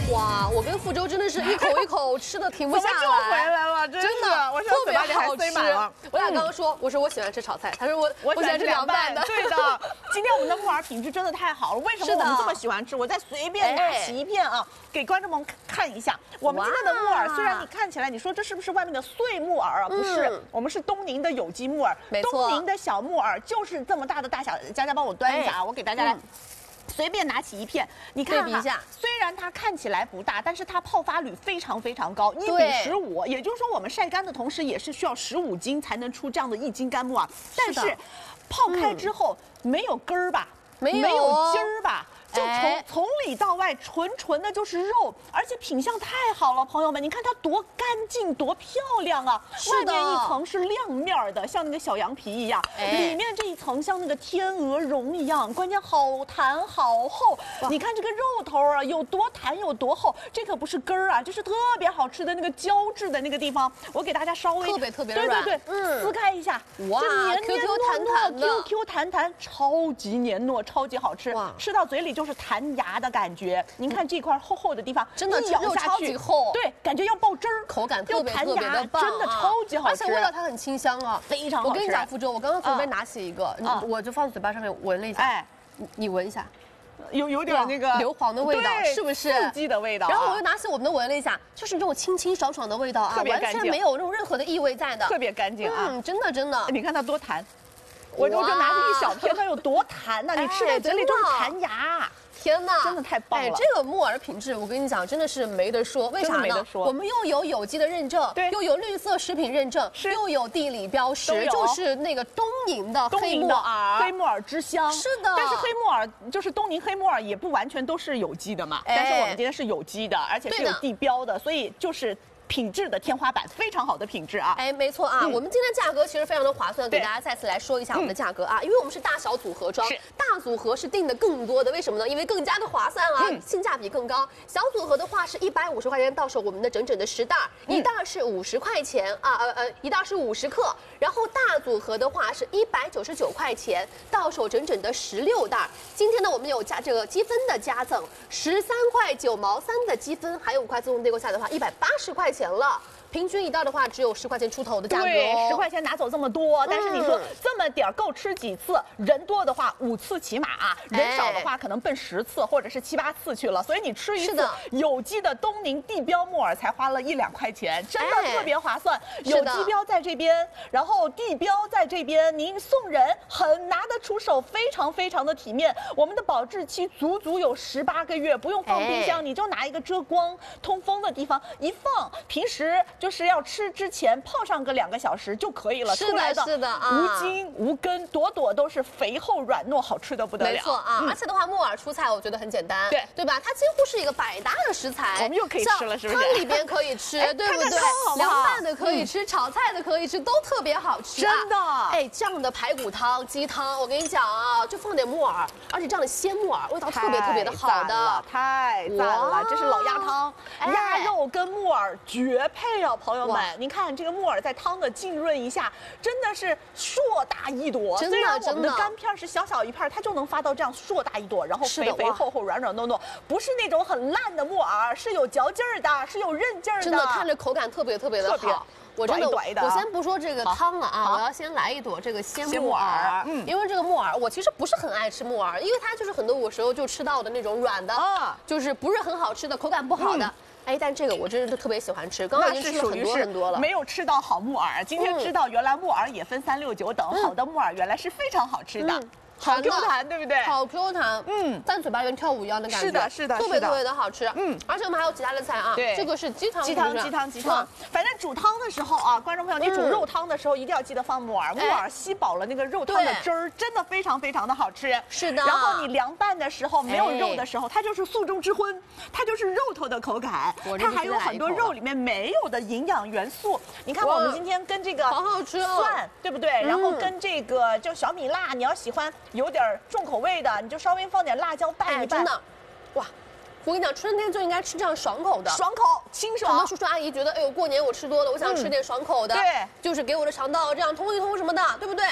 哇，我跟傅周真的是一口一口吃的停不下来。 怎么就回来了？真的， 我特别好吃。 我俩刚刚说，我说我喜欢吃炒菜，他说我喜欢吃凉拌的。 对的，今天我们的木耳品质真的太好了。为什么我们这么喜欢吃？我再随便拿起一片啊，给观众们看一下。我们今天的木耳虽然你看起来，你说这是不是外面的碎木耳啊？不是，我们是东宁的有机木耳。 没错， 东宁的小木耳就是这么大的大小。佳佳帮我端一下啊，我给大家来。随便拿起一片，你看对比一下， 虽然它看起来不大，但是它泡发率非常非常高，1:15，也就是说我们晒干的同时也是需要15斤才能出这样的1斤干木耳。但是泡开之后没有根儿吧，没有筋儿吧？就从里到外纯的就是肉，而且品相太好了，朋友们，你看它多干净多漂亮啊！外面一层是亮面的，像那个小羊皮一样，里面这一层像那个天鹅绒一样，关键好弹好厚。你看这个肉头啊，有多弹有多厚，这可不是根儿啊，就是特别好吃的那个胶质的那个地方。我给大家稍微特别软， 对，撕开一下， 哇， 黏黏糯糯 QQ 弹弹，超级黏糯，超级好吃，吃到嘴里就是弹牙的感觉。您看这块厚厚的地方， 真的咬下去超级厚， 对，感觉要爆汁儿， 口感特别的棒， 真的超级好吃， 而且味道它很清香啊， 非常好吃。 我跟你讲，傅周，我刚刚随便拿起一个，我就放嘴巴上面闻了一下，哎，你闻一下。 有点那个硫磺的味道，是不是刺激的味道？ 然后我又拿起我们的闻了一下，就是这种清清爽爽的味道啊，完全没有那种任何的异味在的， 特别干净啊， 真的。 你看它多弹，我就拿着一小片，它有多弹呐！你吃在嘴里就是弹牙。 天哪， 真的太棒了！ 这个木耳品质，我跟你讲，真的是没得说。为啥呢？我们又有有机的认证， 对， 又有绿色食品认证，又有地理标识，就是那个东宁的黑木耳， 黑木耳之乡。 是的， 但是黑木耳就是东宁黑木耳，也不完全都是有机的嘛。但是我们今天是有机的，而且是有地标的，所以就是品质的天花板，非常好的品质啊！ 哎，没错啊，我们今天价格其实非常的划算，给大家再次来说一下我们的价格啊，因为我们是大小组合装，大组合是定的更多的，为什么呢？因为更加的划算啊，性价比更高。小组合的话是150块钱到手，我们的整整的10袋，一袋是50块钱啊，一袋是50克，然后大组合的话是199块钱到手，整整的16袋。今天呢，我们有加这个积分的加赠，13块9毛3的积分，还有5块自动订购下的话180块钱了。平均一袋的话只有10块钱出头的价格， 对，10块钱拿走这么多，但是你说这么点够吃几次？人多的话5次起码，人少的话可能奔10次或者是7、8次去了。所以你吃一次有机的东宁地标木耳才花了1、2块钱，真的特别划算。有机标在这边，然后地标在这边，您送人很拿得出手，非常非常的体面。我们的保质期足足有18个月，不用放冰箱，你就拿一个遮光通风的地方一放，平时就是要吃之前泡上个2个小时就可以了。出来的无筋无根，朵朵都是肥厚软糯，好吃的不得了。 没错啊，而且的话，木耳出菜我觉得很简单，对吧？它几乎是一个百搭的食材。 我们又可以吃了，是不是？ 汤里边可以吃，对不对？凉拌的可以吃，炒菜的可以吃，都特别好吃。 真的， 哎，这样的排骨汤、鸡汤，我跟你讲啊，就放点木耳，而且这样的鲜木耳，味道特别的好的， 太赞了！这是老鸭汤，鸭肉跟木耳绝配啊！朋友们，您看这个木耳在汤的浸润一下，真的是硕大一朵。虽然我们的干片是小小一片，它就能发到这样硕大一朵，然后肥肥厚厚、软软糯糯，不是那种很烂的木耳，是有嚼劲儿的，是有韧劲儿的。 真的看着口感特别的好。我真的，我先不说这个汤了啊，我要先来一朵这个鲜木耳。因为这个木耳，我其实不是很爱吃木耳，因为它就是很多我时候就吃到的那种软的，就是不是很好吃的，口感不好的。哎，但这个我真是特别喜欢吃，刚刚已经吃了很多了， 没有吃到好木耳。今天知道原来木耳也分3、6、9等，好的木耳原来是非常好吃的。好 Q 弹，对不对？ 好 Q 弹，在嘴巴里面跳舞一样的感觉。 是的， 特别的好吃。而且我们还有其他的菜啊。对，这个是鸡汤。反正煮汤的时候啊，观众朋友，你煮肉汤的时候一定要记得放木耳，木耳吸饱了那个肉汤的汁儿，真的非常的好吃。 是的。 然后你凉拌的时候没有肉的时候，它就是素中之荤，它就是肉头的口感，它还有很多肉里面没有的营养元素。你看我们今天跟这个好好吃蒜，对不对？然后跟这个就小米辣，你要喜欢有点重口味的，你就稍微放点辣椒拌一拌。 真的，哇！我跟你讲，春天就应该吃这样爽口的， 爽口清爽。 很多叔叔阿姨觉得，哎呦，过年我吃多了，我想吃点爽口的， 对， 就是给我的肠道这样通一通什么的，对不对？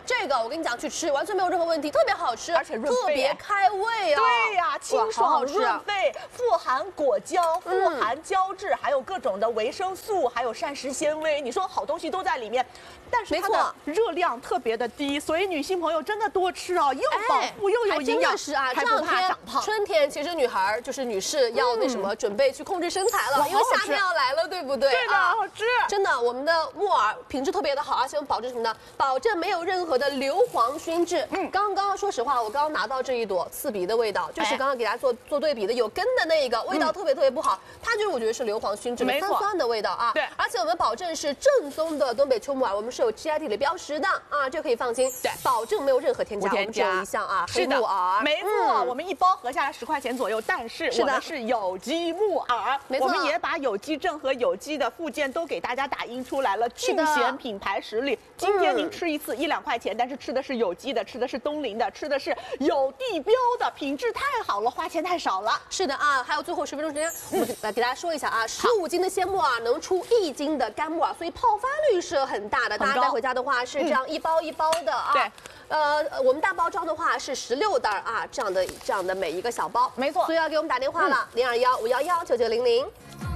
这个我跟你讲，去吃完全没有任何问题，特别好吃， 而且润肺， 特别开胃啊。 对呀，清爽润肺，富含果胶，富含胶质，还有各种的维生素，还有膳食纤维。你说好东西都在里面，但是它的热量特别的低，所以女性朋友真的多吃哦，又饱腹又有营养， 真的是啊， 还不怕长胖。 春天其实女孩就是女士要那什么准备去控制身材了，因为夏天要来了，对不对？ 对的，好吃。 真的，我们的木耳品质特别的好，而且我们保证什么呢？保证没有任何的硫磺熏制。刚刚说实话，我刚刚拿到这一朵刺鼻的味道，就是刚刚给大家做对比的有根的那一个，味道特别不好，它就是我觉得是硫磺熏制的酸酸的味道啊。 对， 而且我们保证是正宗的东北秋木耳，我们是有 GIT 的标识的啊，这可以放心。对，保证没有任何添加，我们只有一项啊，黑木耳。 没错，我们一包合下来10块钱左右，但是我们是有机木耳，我们也把有机正和有机的附件都给大家打印出来了，尽显品牌实力。今天您吃一次1-2块钱，但是吃的是有机的，吃的是东林的，吃的是有地标的，品质太好了，花钱太少了。 是的啊，还有最后10分钟时间，我们来给大家说一下啊，15斤的鲜木耳能出1斤的干木耳，所以泡发率是很大的。大家带回家的话是这样一包一包的啊。对。我们大包装的话是16袋啊，这样的每一个小包， 没错。 所以要给我们打电话了，021-511-9900。